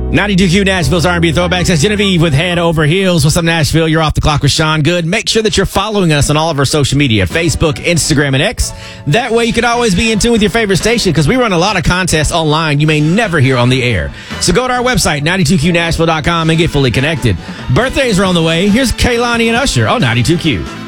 92Q Nashville's R&B Throwbacks. That's Genevieve with Head Over Heels. What's up, Nashville? You're off the clock with Sean Good. Make sure that you're following us on all of our social media, Facebook, Instagram, and X. That way you can always be in tune with your favorite station because we run a lot of contests online you may never hear on the air. So go to our website, 92qnashville.com, and get fully connected. Birthdays are on the way. Here's Kaylani and Usher on 92Q.